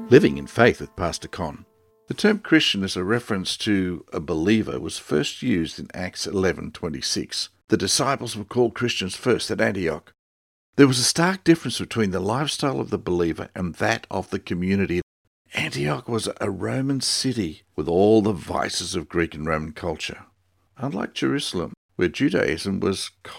Living in Faith with Pastor Con. The term Christian as a reference to a believer was first used in Acts 11:26. The disciples were called Christians first at Antioch. There was a stark difference between the lifestyle of the believer and that of the community. Antioch was a Roman city with all the vices of Greek and Roman culture. Unlike Jerusalem, where Judaism was